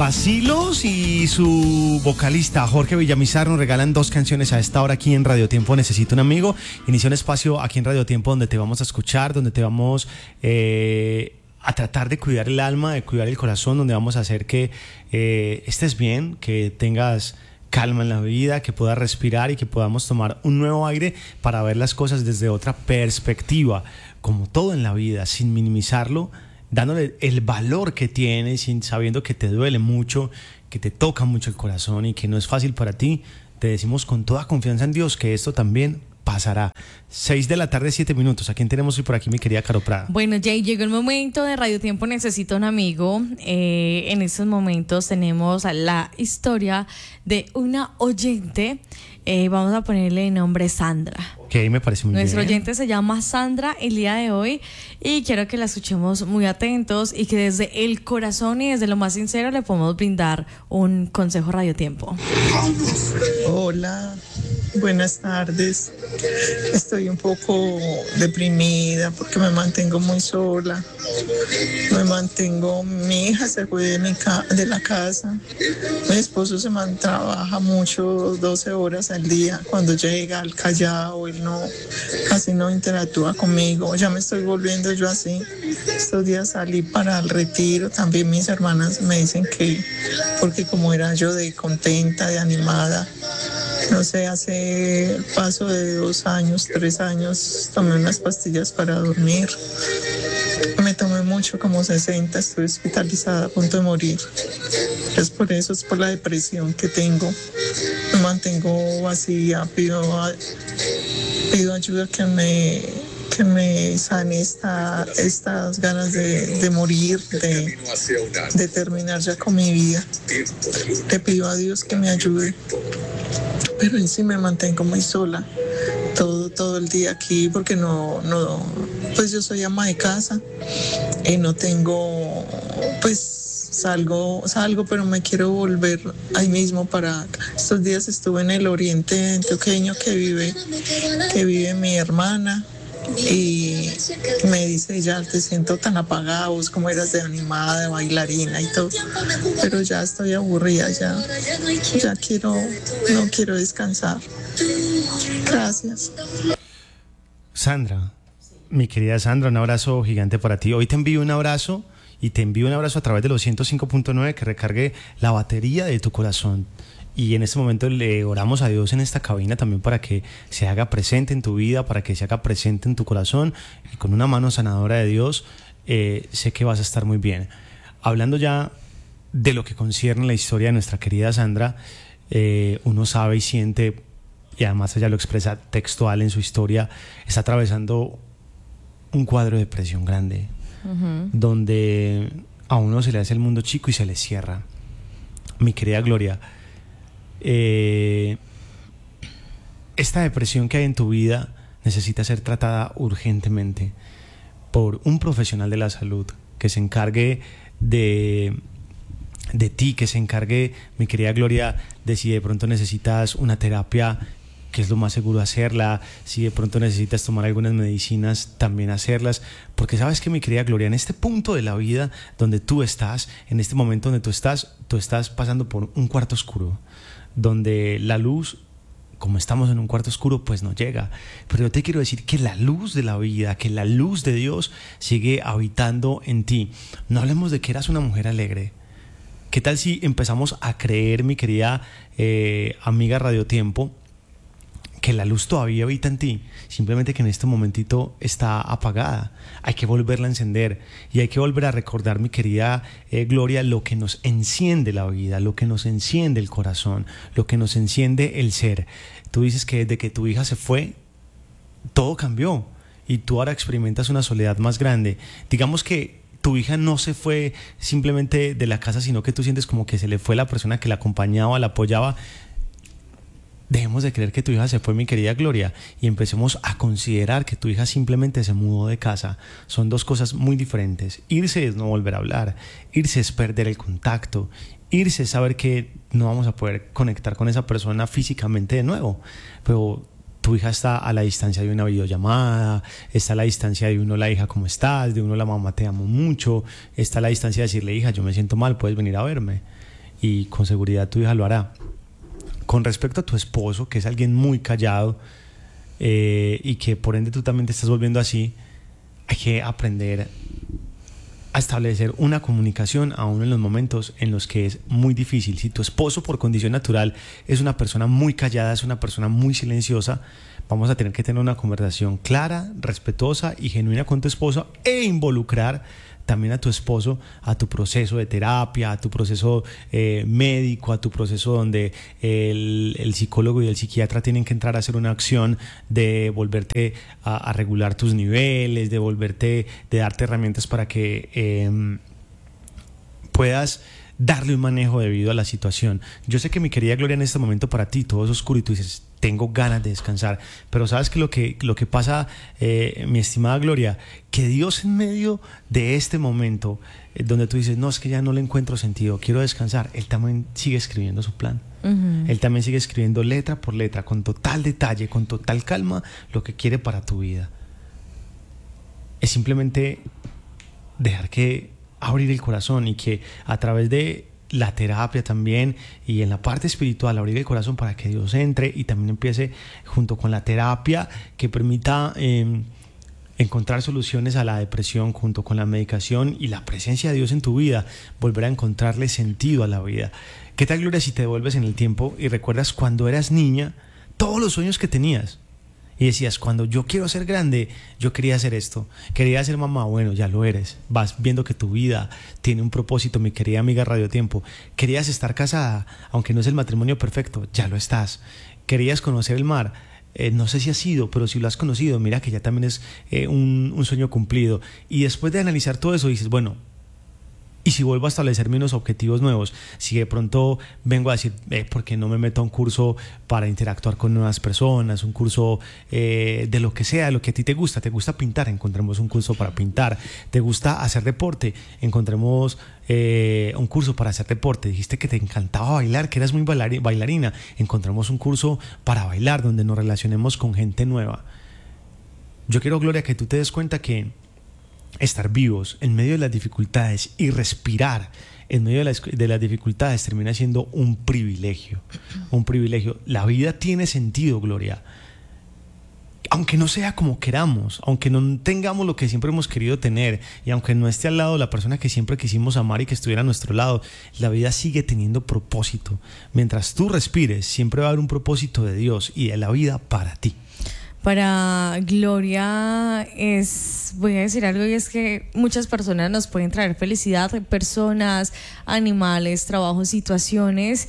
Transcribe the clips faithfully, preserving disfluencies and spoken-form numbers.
Bacilos y su vocalista Jorge Villamizar nos regalan dos canciones a esta hora aquí en Radio Tiempo Necesito un Amigo. Inicia un espacio aquí en Radio Tiempo donde te vamos a escuchar, donde te vamos eh, a tratar de cuidar el alma, de cuidar el corazón, donde vamos a hacer que eh, estés bien, que tengas calma en la vida, que puedas respirar y que podamos tomar un nuevo aire para ver las cosas desde otra perspectiva, como todo en la vida, sin minimizarlo, dándole el valor que tiene, sin sabiendo que te duele mucho, que te toca mucho el corazón y que no es fácil para ti. Te decimos con toda confianza en Dios que esto también pasará. Seis de la tarde, siete minutos. ¿A quién tenemos hoy por aquí, mi querida Caro Prada? Bueno, Jay, llegó el momento de Radio Tiempo Necesito un Amigo. Eh, en estos momentos tenemos la historia de una oyente. Eh, vamos a ponerle el nombre Sandra. Ok, me parece muy Nuestro bien. oyente se llama Sandra el día de hoy y quiero que la escuchemos muy atentos y que desde el corazón y desde lo más sincero le podamos brindar un consejo Radio Tiempo. Hola, buenas tardes. Estoy un poco deprimida porque me mantengo muy sola. Me mantengo, mi hija se fue de, mi ca- de la casa. Mi esposo se man, trabaja mucho, doce horas al día. Cuando llega al Callao, él no, casi no interactúa conmigo. Ya me estoy volviendo yo así. Estos días salí para el retiro. También mis hermanas me dicen que, porque como era yo de contenta, de animada, no sé, hace el paso de dos años, tres años, tomé unas pastillas para dormir. Me tomé mucho, como sesenta, estoy hospitalizada a punto de morir. Es por eso, es por la depresión que tengo. Me mantengo vacía, pido, pido ayuda que me, que me sane esta, estas ganas de, de morir, de, de terminar ya con mi vida. Le pido a Dios que me ayude. Pero en sí me mantengo muy sola todo, todo el día aquí porque no, no, pues yo soy ama de casa y no tengo, pues salgo, salgo, pero me quiero volver ahí mismo para acá. Estos días estuve en el oriente antioqueño que vive, que vive mi hermana. Y me dice ella, te siento tan apagada, vos como eras de animada, de bailarina y todo, pero ya estoy aburrida, ya, ya quiero, no quiero descansar. Gracias. Sandra, mi querida Sandra, un abrazo gigante para ti. Hoy te envío un abrazo y te envío un abrazo a través de los ciento cinco punto nueve que recargue la batería de tu corazón. Y en este momento le oramos a Dios en esta cabina también para que se haga presente en tu vida, para que se haga presente en tu corazón. Y con una mano sanadora de Dios, eh, sé que vas a estar muy bien. Hablando ya de lo que concierne la historia de nuestra querida Sandra, eh, uno sabe y siente, y además ella lo expresa textual en su historia, está atravesando un cuadro de depresión grande, uh-huh. donde a uno se le hace el mundo chico y se le cierra. Mi querida Gloria, Eh, esta depresión que hay en tu vida necesita ser tratada urgentemente por un profesional de la salud que se encargue de, de ti, que se encargue, mi querida Gloria, de si de pronto necesitas una terapia, que es lo más seguro hacerla, si de pronto necesitas tomar algunas medicinas, también hacerlas, porque sabes que, mi querida Gloria, en este punto de la vida donde tú estás, en este momento donde tú estás, tú estás pasando por un cuarto oscuro, donde la luz, como estamos en un cuarto oscuro, pues no llega. Pero yo te quiero decir que la luz de la vida, que la luz de Dios sigue habitando en ti. No hablemos de que eras una mujer alegre. ¿Qué tal si empezamos a creer, mi querida eh, amiga Radio Tiempo, que la luz todavía habita en ti, simplemente que en este momentito está apagada? Hay que volverla a encender y hay que volver a recordar, mi querida eh, Gloria, lo que nos enciende la vida, lo que nos enciende el corazón, lo que nos enciende el ser. Tú dices que desde que tu hija se fue, todo cambió y tú ahora experimentas una soledad más grande. Digamos que tu hija no se fue simplemente de la casa, sino que tú sientes como que se le fue la persona que la acompañaba, la apoyaba. Dejemos de creer que tu hija se fue, mi querida Gloria, y empecemos a considerar que tu hija simplemente se mudó de casa. Son dos cosas muy diferentes. Irse es no volver a hablar, irse es perder el contacto, irse es saber que no vamos a poder conectar con esa persona físicamente de nuevo, pero tu hija está a la distancia de una videollamada, está a la distancia de uno, la hija, ¿cómo estás? De uno, la mamá, te amo mucho, está a la distancia de decirle, hija, yo me siento mal, puedes venir a verme. y con seguridad tu hija lo hará. Con respecto a tu esposo, que es alguien muy callado eh, y que por ende tú también te estás volviendo así, hay que aprender a establecer una comunicación aún en los momentos en los que es muy difícil. Si tu esposo por condición natural es una persona muy callada, es una persona muy silenciosa, vamos a tener que tener una conversación clara, respetuosa y genuina con tu esposo e involucrar también a tu esposo a tu proceso de terapia, a tu proceso eh, médico, a tu proceso donde el, el psicólogo y el psiquiatra tienen que entrar a hacer una acción de volverte a, a regular tus niveles, de volverte, de darte herramientas para que eh, puedas darle un manejo debido a la situación. Yo sé que mi querida Gloria, en este momento para ti todo es oscuro y tú dices, tengo ganas de descansar, pero sabes que lo que, lo que pasa, eh, mi estimada Gloria, que Dios en medio de este momento eh, donde tú dices, no, es que ya no le encuentro sentido, quiero descansar, Él también sigue escribiendo su plan. Uh-huh. Él también sigue escribiendo letra por letra, con total detalle, con total calma, lo que quiere para tu vida. Es simplemente dejar que abrir el corazón y que a través de la terapia también y en la parte espiritual abrir el corazón para que Dios entre y también empiece junto con la terapia que permita eh, encontrar soluciones a la depresión junto con la medicación y la presencia de Dios en tu vida, volver a encontrarle sentido a la vida. ¿Qué tal, Gloria, si te devuelves en el tiempo y recuerdas cuando eras niña todos los sueños que tenías? Y decías, cuando yo quiero ser grande, yo quería hacer esto, quería ser mamá. Bueno, ya lo eres, vas viendo que tu vida tiene un propósito, mi querida amiga Radio Tiempo. Querías estar casada, aunque no es el matrimonio perfecto, ya lo estás. Querías conocer el mar, eh, no sé si has sido, pero si lo has conocido, mira que ya también es eh, un, un sueño cumplido. Y después de analizar todo eso dices, bueno, y si vuelvo a establecerme unos objetivos nuevos, si de pronto vengo a decir, eh, ¿por qué no me meto a un curso para interactuar con nuevas personas? Un curso eh, de lo que sea, de lo que a ti te gusta. ¿Te gusta pintar? Encontremos un curso para pintar. ¿Te gusta hacer deporte? Encontremos eh, un curso para hacer deporte. Dijiste que te encantaba bailar, que eras muy bailarina. Encontremos un curso para bailar donde nos relacionemos con gente nueva. Yo quiero, Gloria, que tú te des cuenta que estar vivos en medio de las dificultades y respirar en medio de las, de las dificultades termina siendo un privilegio, un privilegio. La vida tiene sentido, Gloria, aunque no sea como queramos, aunque no tengamos lo que siempre hemos querido tener y aunque no esté al lado la persona que siempre quisimos amar y que estuviera a nuestro lado, la vida sigue teniendo propósito. Mientras tú respires, siempre va a haber un propósito de Dios y de la vida para ti. Para Gloria es, voy a decir algo, y es que muchas personas nos pueden traer felicidad, personas, animales, trabajos, situaciones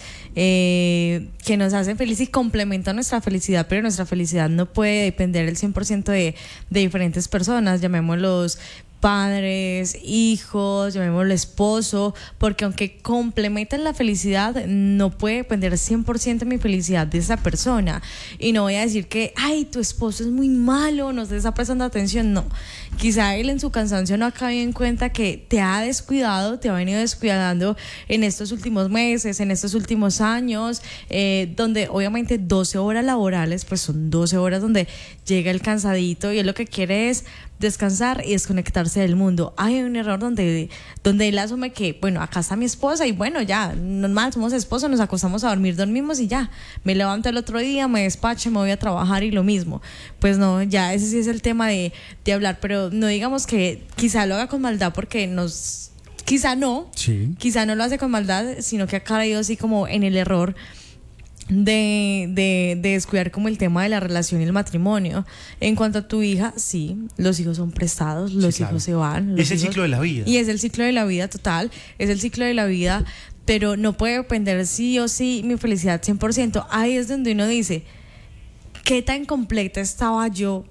eh, que nos hacen felices y complementan nuestra felicidad, pero nuestra felicidad no puede depender el cien por ciento de, de diferentes personas, llamémoslos padres, hijos, llamémoslo esposo, porque aunque complementan la felicidad, no puede depender cien por ciento de mi felicidad de esa persona. Y no voy a decir que, ay, tu esposo es muy malo, no te está prestando atención. No, quizá él en su cansancio no ha caído en cuenta que te ha descuidado, te ha venido descuidando en estos últimos meses, en estos últimos años, eh, donde obviamente doce horas laborales, pues son doce horas donde llega el cansadito y él lo que quiere es descansar y desconectarse del mundo. Hay un error donde, donde él asume que, bueno, acá está mi esposa y bueno, ya, normal, somos esposos, nos acostamos a dormir, dormimos y ya, me levanto el otro día, me despacho, me voy a trabajar y lo mismo. Pues no, ya ese sí es el tema de, de hablar, pero no digamos que quizá lo haga con maldad porque nos, quizá no, sí. Quizá no lo hace con maldad, sino que ha caído así como en el error De, de, de descuidar como el tema de la relación y el matrimonio. En cuanto a tu hija, sí, los hijos son prestados, los sí, claro. hijos se van. Es el hijos, ciclo de la vida. Y es el ciclo de la vida total, es el ciclo de la vida, pero no puede depender sí o sí mi felicidad cien por ciento. Ahí es donde uno dice, ¿qué tan completa estaba yo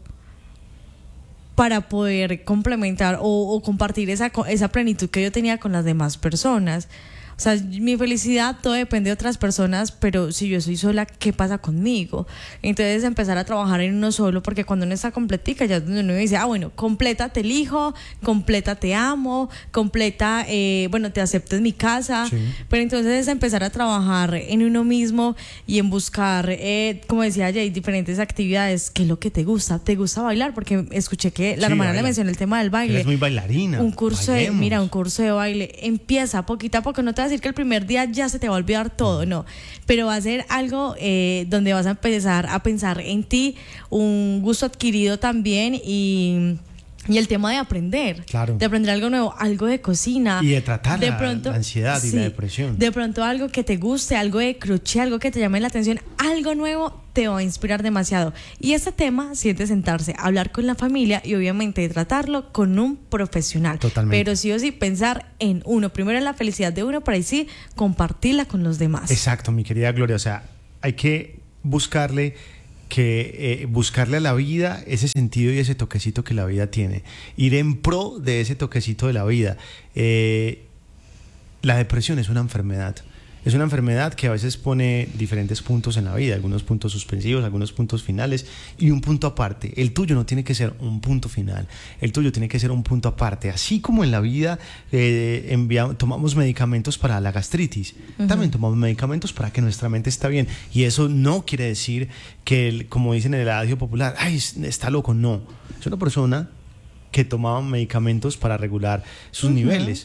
para poder complementar o, o compartir esa, esa plenitud que yo tenía con las demás personas? O sea, mi felicidad todo depende de otras personas, pero si yo soy sola, ¿qué pasa conmigo? Entonces empezar a trabajar en uno solo, porque cuando uno está completica, ya es donde uno dice, ah, bueno, completa te elijo, completa te amo, completa, eh, bueno, te acepto en mi casa, sí. Pero entonces es empezar a trabajar en uno mismo y en buscar, eh, como decía Jay, diferentes actividades. ¿Qué es lo que te gusta? ¿Te gusta bailar? Porque escuché que la sí, hermana baila. Le mencionó el tema del baile. Eres muy bailarina. Un curso Bailemos. de, mira, un curso de baile, empieza poquito a poco, no te te voy a decir que el primer día ya se te va a olvidar todo, no. Pero va a ser algo eh, donde vas a empezar a pensar en ti, un gusto adquirido también y... Y el tema de aprender, claro. de aprender algo nuevo, algo de cocina. Y de tratar de la, pronto, la ansiedad y sí, la depresión. De pronto algo que te guste, algo de crochet, algo que te llame la atención, algo nuevo te va a inspirar demasiado. Y este tema, si es de sentarse, hablar con la familia y obviamente de tratarlo con un profesional. Totalmente. Pero sí o sí pensar en uno, primero en la felicidad de uno, para ahí sí compartirla con los demás. Exacto, mi querida Gloria. O sea, hay que buscarle... que eh, buscarle a la vida ese sentido y ese toquecito que la vida tiene, ir en pro de ese toquecito de la vida. Eh, la depresión es una enfermedad, es una enfermedad que a veces pone diferentes puntos en la vida, algunos puntos suspensivos, algunos puntos finales y un punto aparte. El tuyo no tiene que ser un punto final, el tuyo tiene que ser un punto aparte. Así como en la vida eh, enviamos, tomamos medicamentos para la gastritis, uh-huh. también tomamos medicamentos para que nuestra mente esté bien. Y eso no quiere decir que, el, como dicen en el adagio popular, ay, está loco. No, es una persona que tomaba medicamentos para regular sus uh-huh. niveles.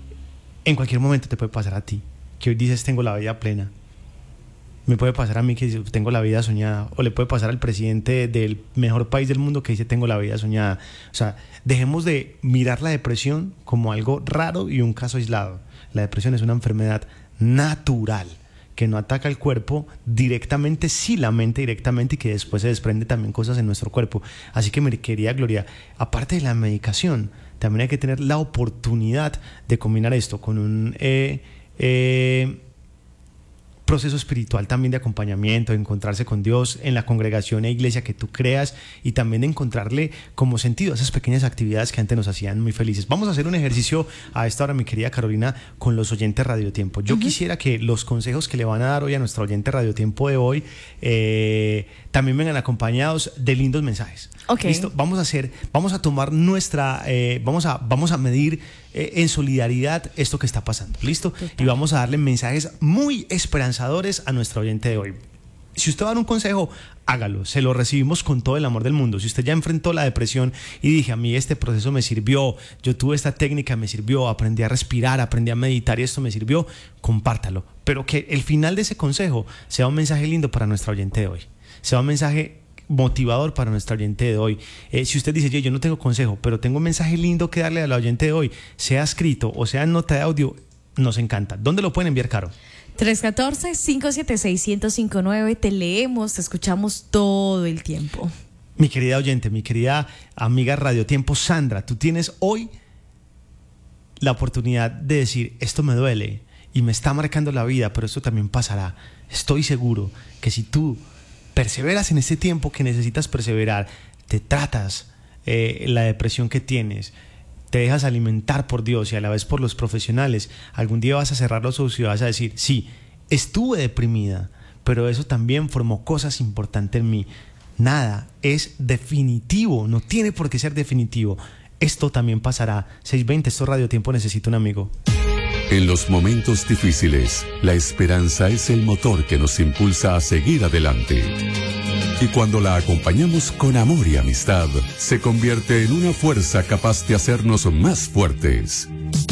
En cualquier momento te puede pasar a ti, que hoy dices tengo la vida plena. Me puede pasar a mí que dice tengo la vida soñada, o le puede pasar al presidente del mejor país del mundo que dice tengo la vida soñada. O sea, dejemos de mirar la depresión como algo raro y un caso aislado. La depresión es una enfermedad natural que no ataca el cuerpo directamente, sí la mente directamente, y que después se desprende también cosas en nuestro cuerpo. Así que mi querida Gloria, aparte de la medicación, también hay que tener la oportunidad de combinar esto con un eh, eh, proceso espiritual también de acompañamiento, de encontrarse con Dios en la congregación e iglesia que tú creas, y también de encontrarle como sentido a esas pequeñas actividades que antes nos hacían muy felices. Vamos a hacer un ejercicio a esta hora, mi querida Carolina, con los oyentes Radio Tiempo. Yo uh-huh. quisiera que los consejos que le van a dar hoy a nuestro oyente Radio Tiempo de hoy eh, también vengan acompañados de lindos mensajes. Okay. ¿Listo? Vamos a hacer, vamos a tomar nuestra, eh, vamos a, vamos a medir eh, en solidaridad esto que está pasando. ¿Listo? Total. Y vamos a darle mensajes muy esperanzadores a nuestro oyente de hoy. Si usted va a dar un consejo, hágalo, se lo recibimos con todo el amor del mundo. Si usted ya enfrentó la depresión y dije, a mí este proceso me sirvió, yo tuve esta técnica, me sirvió, aprendí a respirar, aprendí a meditar y esto me sirvió, compártalo. Pero que el final de ese consejo sea un mensaje lindo para nuestro oyente de hoy, sea un mensaje motivador para nuestro oyente de hoy. Eh, si usted dice, yo, yo no tengo consejo, pero tengo un mensaje lindo que darle al oyente de hoy, sea escrito o sea en nota de audio, nos encanta. ¿Dónde lo pueden enviar, Caro? tres uno cuatro, cinco siete seis, uno cero cinco nueve. Te leemos, te escuchamos todo el tiempo. Mi querida oyente, mi querida amiga Radio Tiempo, Sandra, tú tienes hoy la oportunidad de decir, esto me duele y me está marcando la vida, pero esto también pasará. Estoy seguro que si tú perseveras en este tiempo que necesitas perseverar, te tratas eh, la depresión que tienes, te dejas alimentar por Dios y a la vez por los profesionales, algún día vas a cerrar los ojos y vas a decir, sí, estuve deprimida, pero eso también formó cosas importantes en mí. Nada es definitivo, no tiene por qué ser definitivo. Esto también pasará. seiscientos veinte, esto Radio Tiempo necesita un amigo. En los momentos difíciles, la esperanza es el motor que nos impulsa a seguir adelante. Y cuando la acompañamos con amor y amistad, se convierte en una fuerza capaz de hacernos más fuertes.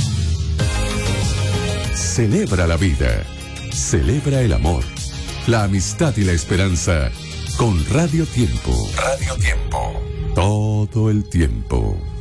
Celebra la vida, celebra el amor, la amistad y la esperanza con Radio Tiempo. Radio Tiempo. Todo el tiempo.